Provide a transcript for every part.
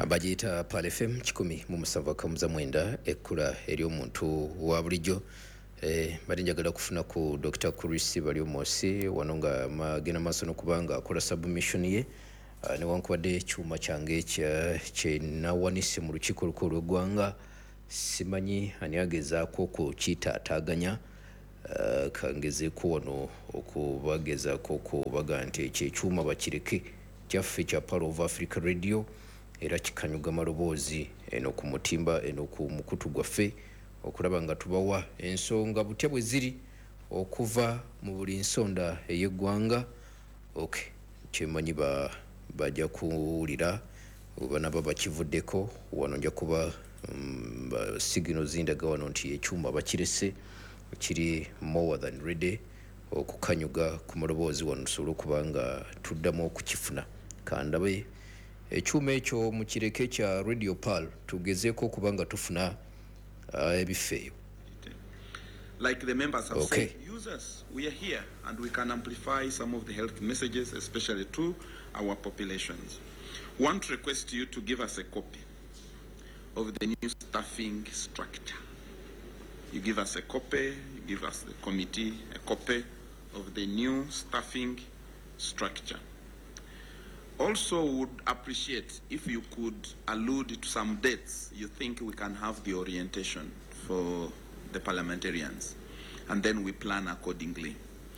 Bagiyita Pal FM 107.9 ekkula eri omuntu wa bulijjo. Bali njagala kufuna ku Dr. Kurisi Balyomosi wano nga magena maaso n'okubanga akola submission ye newankubadde ekyuma kyange kye nawanise mu lukiiko olukulu lw'eggwanga simanyi ani agezaako okukitaataaganya kangezeeko wano okubagezaako okubaga nti ekyo ekyuma bakireke kyaffe kya Power of Africa Radio era kikanyuga maloboozi eno ku mutimba eno ku mukutu gwaffe okulaba nga tubawa ensonga butya bwe ziri okuva mu buli nsonda ey'eggwanga. Okay, kyemanyi bajja kuwulira oba nabo bakivuddeko wano nja kuba sigino zindaga wano nti ekyuma bakirese kiri more than ready okukanyuga ku maloboozi wano tusobole okuba nga tuddamu okukifuna kandabe ekyuma ekyo mu kireke kya Radio Pal tugezeeko okuba nga tufuna ebifeeyo. Like the members have said, users, we are here and we can amplify some of the health messages, especially to our populations. Want to request you to give us a copy of the new staffing structure. You give us a copy, you give us the committee a copy of the new staffing structure. Also would appreciate if you could allude to some dates you think we can have the orientation for the parliamentarians, and then we plan accordingly.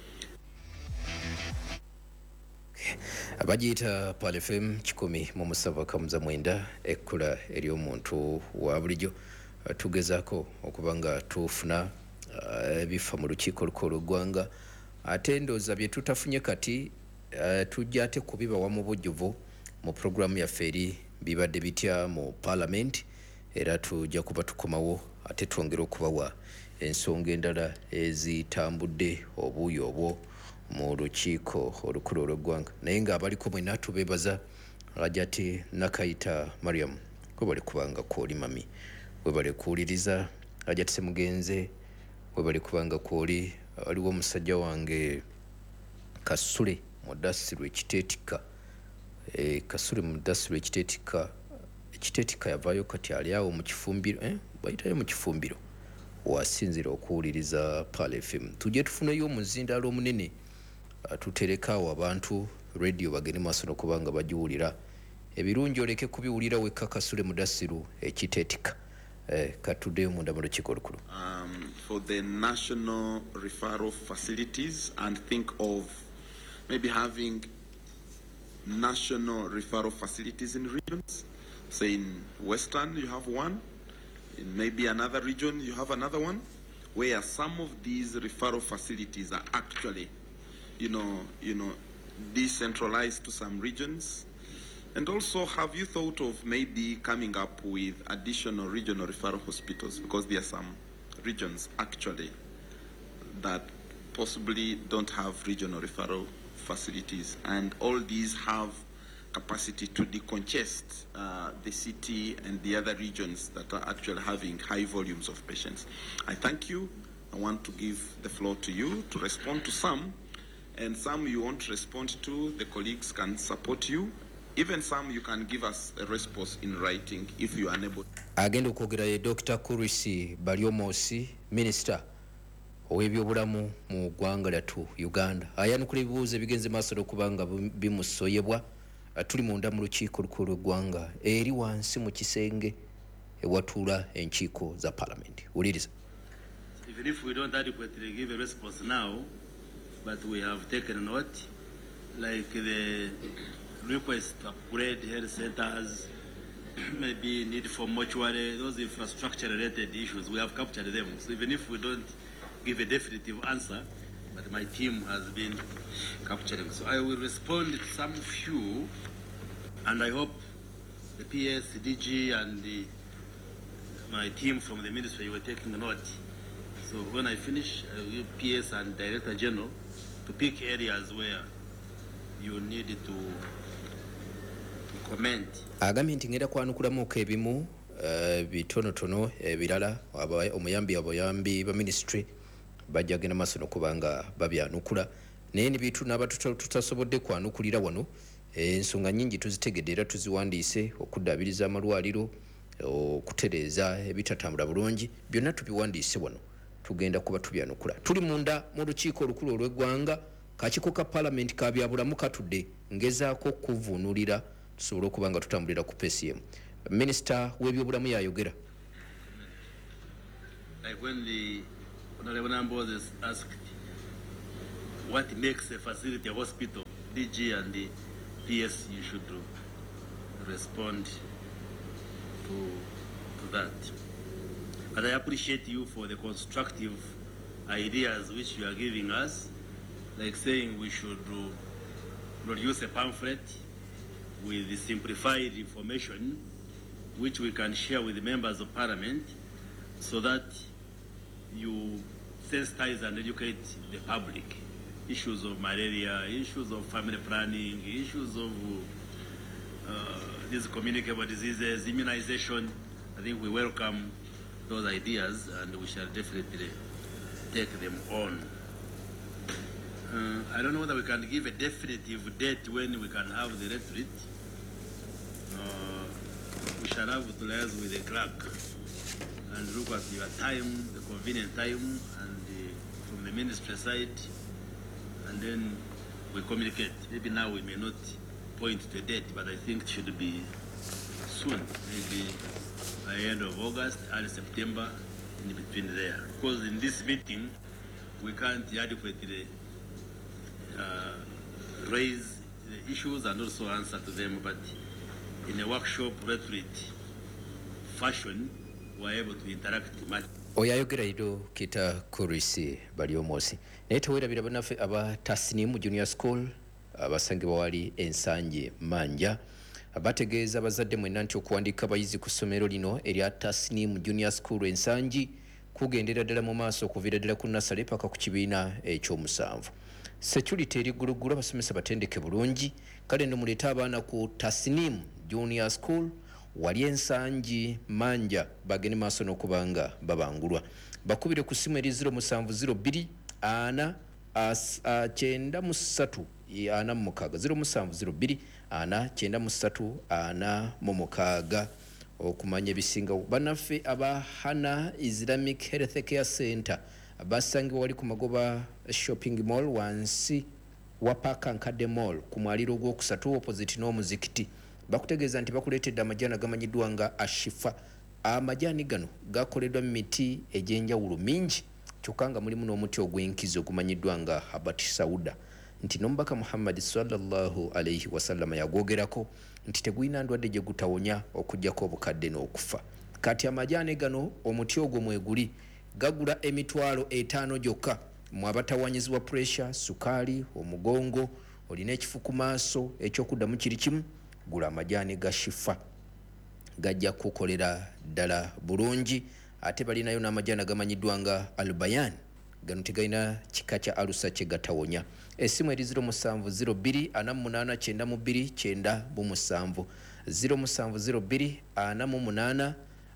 Abagiyita Pal FM 107.9 ekkula eri omuntu wa bulijjo tugezaako okuba nga tufuna ebifa mu lukiiko olukulu lw'eggwanga ate ndowooza bye tutafunye kati tujja ate kubibawa mu bujjuvu mu programu yaffe eri bibadde bitya mu parliament era tujja kuba tukomawo ate twongera okubawa ensonga endala ezitambudde obuuyo obwo mu lukiiko olukulu olw'eggwanga naye ng'abaliko mwena tubeebaza Rajati Nakayita Mariam kwe bali kubanga kwoli mami we bali kuwuliriza Rajati Semugenze we bali kubanga kwoli waliwo omusajja wange Kasule Mudasiru ekiteetika Kasule Mudasiru ekiteetika yavaayo kati ali awo mu kifumbiro bayitayo mu kifumbiro wasinzira okuwuliriza Pal FM tujje tufuneyo omuzindaalo omunene tuterekaawo abantu radio bagende maaso n'okubanga bagiwulira ebirungi oleke kubiwulira wekka Kasule Mudasiru ekiteetika katuddeyo munda mu lukiiko olukulu. For the national referral facilities and think of maybe having national referral facilities in regions. Say in Western you have one, in maybe another region you have another one, where some of these referral facilities are actually, decentralized to some regions. And also, have you thought of maybe coming up with additional regional referral hospitals? Because there are some regions actually that possibly don't have regional referral facilities, and all these have capacity to decongest the city and the other regions that are actually having high volumes of patients. I thank you. I want to give the floor to you to respond to some, and some you won't respond to, the colleagues can support you. Even some you can give us a response in writing if you are unable. Agenda okwogera ye Dr. Kurisi Balyomosi, Minister ow'ebyobulamu mu ggwanga lyattu Uganda ayanukula ebibuuzo ebigenze maaso n'okubanga bimusoyebwa tuli munda mu lukiiko olukulu lw'eggwanga eri wansi mu kisenge ewatuula enkiiko za parliament. Wuliriza. Even if we don't adequately give a response now, but we have taken note, like the request to upgrade health centers, maybe need for mortuary, those infrastructure related issues, we have captured them. So even if we don't give a definitive answer, but my team has been capturing. So I will respond to some few, and I hope the PS, the DG, and my team from the ministry were taking note. So when I finish, I will give PS and Director General to pick areas where you need to comment. Agambye nti ngenda kwanukulamuko ebimu bitonotono ebirala omuyambi aboyambi ba ministry bajja genda maaso n'okubanga babyanukula naye ne bitu n'abatuta tutasobodde kwanukulira wano ensonga nyingi tuzitegedde era tuziwandiise okuddaabiriza amalwaliro okutereeza ebitatambula bulungi byonna tubiwandiise wano tugenda kuba tubyanukula tuli munda mu lukiiko olukulu olw'eggwanga kakiiko ka paalamenti ka byabulamu katudde ngezaako kuvuunulira tusobole okuba nga tutambulira ku PCM. Minisita w'ebyobulamu yayogera. Like when the Honorable Namboze asked what makes a facility a hospital, DG and the PS, you should respond to that. But I appreciate you for the constructive ideas which you are giving us, like saying we should produce a pamphlet with the simplified information which we can share with the members of parliament so that you sensitize and educate the public. Issues of malaria, issues of family planning, issues of these communicable diseases, immunization. I think we welcome those ideas and we shall definitely take them on. I don't know whether we can give a definitive date when we can have the retreat. We shall have to liaise with the clerk and look at your time, the convenient time, and from the ministry side, and then we communicate. Maybe now we may not point to a date, but I think it should be soon, maybe by the end of August, early September, in between there. Because in this meeting, we can't adequately raise the issues and also answer to them, but in a workshop retreat fashion, we're able to interact much. Oyayogera iro kita kurisi bali omosi naye tewerabira bannaffe aba Tasnim Junior School abasangibwa wali ensanje manja bategeeza abazadde mwenna nti okuwandiika abayizi ku ssomero lino erya Tasnim Junior School ensanji kugendera ddala mu maaso okuviira ddala ku nasale paka ku kibiina ekyomusanvu. Security eri ggulugulu abasomesa batendeke bulungi kale nno muleeta abaana ku Tasnim Junior School wali ensanji manja bagene maaso n'okubanga babangulwa bakubire ku ssimu eri 0702 ana 93 ana mukaga 0702 ana 93 ana mukaga okumanya ebisinga bannaffe aba Hana Islamic Health Care Center basangibwa wali ku Magoba Shopping Mall wansi wa Paka Nkadde Mall ku mwaliro gw'okusatu opposite n'omuzikiti bakutegeeza nti bakuleetedde amajani agamanyiddwa nga Ashifa. Amajani gano gakoleddwa miti egy'enjawulo mingi kyokka nga mulimu n'omuti ogw'enkizo ogumanyiddwa nga Habati Sauda nti n'omubaka Muhammad sallallahu alayhi wasallam yagwogerako nti tegulina ndwadde gye gutawonya okuggyako obukadde n'okufa. Kati amajani gano omuti ogwo mweguli gagula emitwalo 5 gyokka mu abatawanyizibwa pressure, sukaali, omugongo, olina ekifu ku maaso ekyokuddamu kiri kimu gula amajani ga Shifa gajja kukolera ddala bulungi ate balinayo n'amajani agamanyiddwa nga Albayan gano tegalina kika kya alusa kye gatawonya. Essimu eri 0702 48 92 0702 48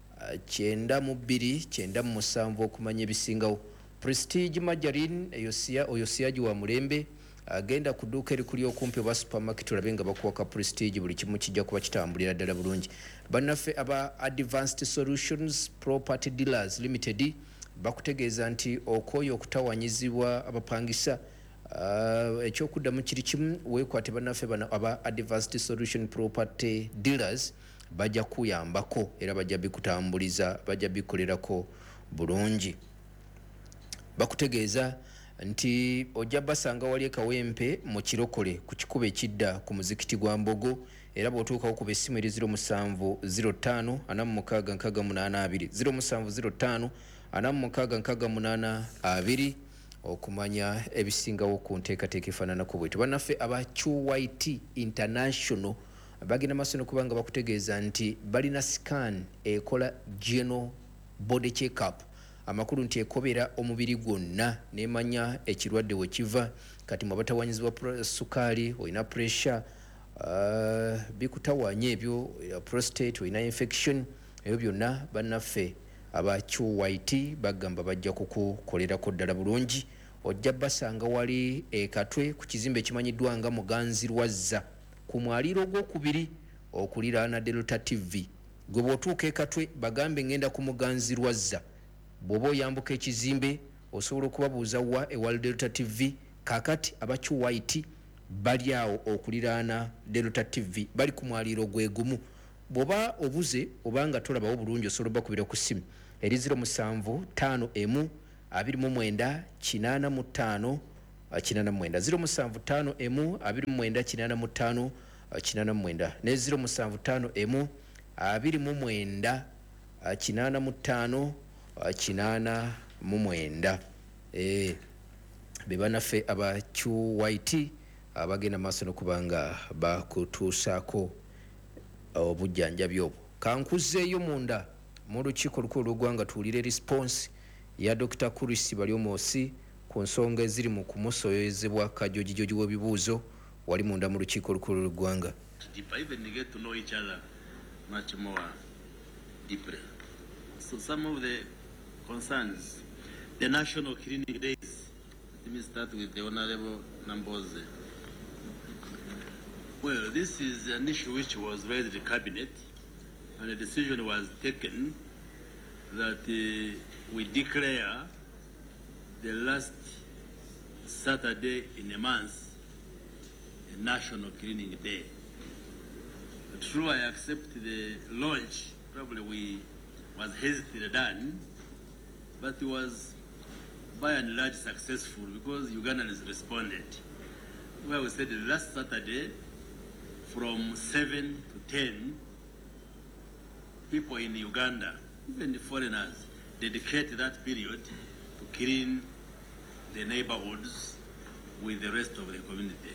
92 okumanya ebisingawo. Prestige Margarine oyo siyaji wa mulembe agenda kuduuka eri kuli okumpi oba supermarket olabe nga bakuwaka Prestige buli kimu kijja kuba kitambulira ddala bulungi. Bannaffe aba Advanced Solutions Property Dealers Limited bakutegeeza nti okwoyo okutawanyizibwa abapangisa ekyokuddamu kiri kimu weekwate bannaffe bano aba Advanced Solution Property Dealers bajja kuyambako era bajja bikutambuliza bajja bikolerako bulungi. Bakutegeeza nti ojja basanga wali ekawempe mu kirokole ku kikuba ekidda ku muzikiti gwa Mbogo era bw'otuukawo ku bessimu eri 0705 4668 0705 4668 okumanya ebisingawo ku nteekateeka efaananako bwetyo. Bannaffe aba QYT International bagenda maaso n'okubanga bakutegeeza nti balina scan ekola general body check-up amakulu nti ekobera omubiri gwonna nemanya ekirwadde we kiva kati mu batawanyizibwa sukaali olina pressure bikutawanya ebyo prostate olina infection ebyo byonna bannaffe aba QYT bagamba bajja kukukolerako ddala bulungi. Ojja basanga wali ekatwe ku kizimbe ekimanyiddwa nga Muganzirwazza ku mwaliro gw'okubiri okuliraana Delta TV. Gwe bw'otuuka Katwe bagambe ngenda ku Muganzirwazza. Bw'oba oyambuka ekizimbe osobola okubabuuza wa ewa Delta TV. Kakati abachu white bali awo okuliraana Delta TV bali ku mwaliro gwegumu. Bw'oba obuze obanga tolabawo bulungi osobola bakubira ku simu eri 075 29 85 075 29 85 ne 075 29 85 bebanaffe abachu white abagenda maaso n'okubanga bakutuusaako obujjanjabi obwo. Kankuzeeyo munda mu lukiiko olukulu lw'eggwanga tuwulire response ya Dr. Kurisi Balyomosi ku nsonga eziri mu kumusoyezebwa kajojijoji w'ebibuuzo wali munda mu lukiiko olukulu lw'eggwanga. Even get to know each other much more deeply. So some of the concerns, the national clinic days. Let me start with the Honorable Namboze. Well, this is an issue which was raised in the cabinet, and a decision was taken that we declare the last Saturday in a month a National Cleaning Day. True, I accept the launch probably was hastily done, but it was by and large successful because Ugandans responded. Well, we said the last Saturday from 7 to 10, people in Uganda, even the foreigners, dedicate that period to clean the neighborhoods with the rest of the community.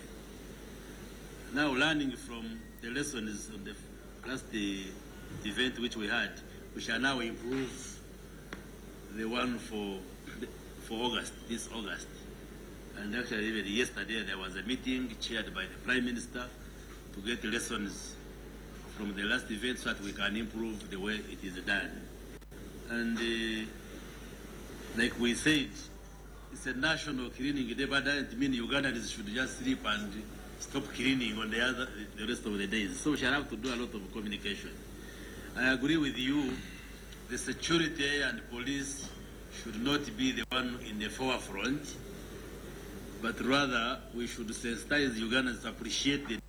Now, learning from the lessons of the last event which we had, we shall now improve the one for August, this August. And actually, even yesterday, there was a meeting chaired by the Prime Minister to get lessons from the last event so that we can improve the way it is done. And like we said, it's a national cleaning day, but that doesn't mean Ugandans should just sleep and stop cleaning on the rest of the days. So we shall have to do a lot of communication. I agree with you, the security and police should not be the one in the forefront, but rather we should sensitize Ugandans to appreciate the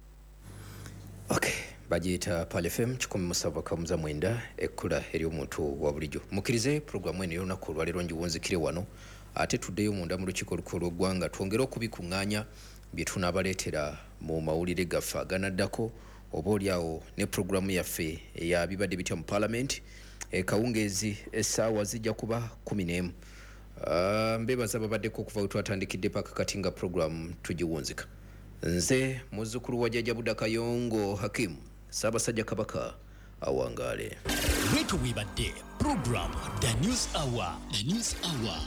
Okay, bagiyita Pal FM 17.9 ekkula eri omuntu wa bulijjo. Mukirize programu eno y'olunaku olwaleero ngiwunzikire wano ate tuddeyo munda mu lukiiko olukulu lw'eggwanga twongere okubikuŋŋaanya bye tunaabaleetera mu mawulire gaffe aganaddako oba oliawo ne programu yaffe eya bibadde bitya mu Parliament. Kawungeezi essaawa zijja kuba 11. Mbeebaza babaddeko okuva we twatandikidde paka kati nga programu tugiwunzika. Nze muzzukulu wa Jjajja Budda Kayongo Hakim Ssaabasajja Kabaka awangaale. Wetu wibadde program The News Hour. The News Hour.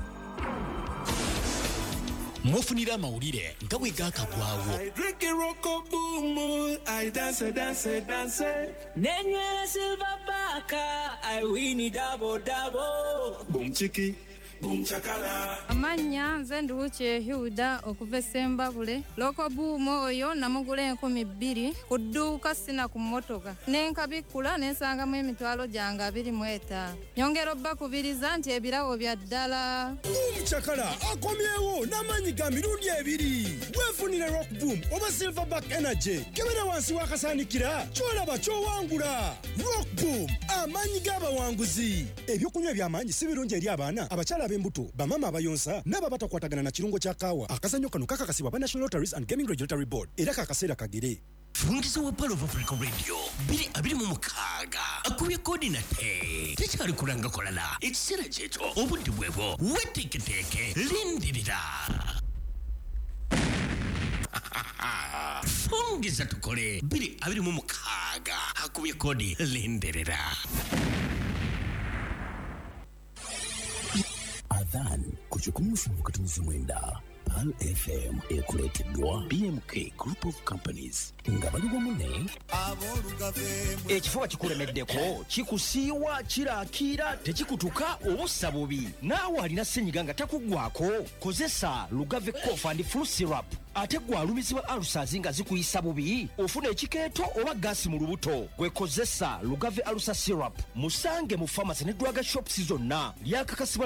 Mwofunira amawulire nga bwe gaakagwawo. Nenywera silverback, I win double. Boom chiki. Amanya nze Nduuche Hilda okuva Sembabule loko buumo oyo namugula 12 ku dduuka sina ku mmotoka nenkabikula nensangamu emitwalo gyange 25 nyongera obbakubiriza nti ebirawo bya ddala. Chakala akomyewo n'amanyi ga mirundi ebiri wefunire rock boom oba silverback energy kebera wansi wakasaanikira kyolaba kyowangula. Rock boom amanyi g'abawanguzi. Ebyokunywa by'amanyi si birungi eri abaana abakyala ab'embuto bamama abayonsa n'abo batakwatagana na kirungo kya kaawa. Akazannyo kano kakakasibwa ba National Lotteries and Gaming Regulatory Board era kakaseera kagere. Fungizo wa Palo of Africa Radio biri abiri mu mukaaga akubye kodi na tekyali kulanga kolala ekiseera kyekyo obudde bwebwo weteeketeeke lindirira. Fungiza tukole biri abiri mu mukaaga akubye kodi lindirira. Adhan kuchukumufu mkatumizi mwenda Pal FM ekuleteddwa BMK Group of Companies nga bali wamunne ekifuba kikulemeddeko kikusiiwa kiraakira tekikutuka obussa bubi naawe alina ssenyiga nga takuggwako kozesa Lugave Cough and Flu Syrup ate gwalumizibwa ulcers nga zikuyisa bubi ofuna ekikeeto oba gaasi mu lubuto gwekozesa Lugave Ulcer Syrup musange mu pharmacy ne drug shops zonna lyakakasibwa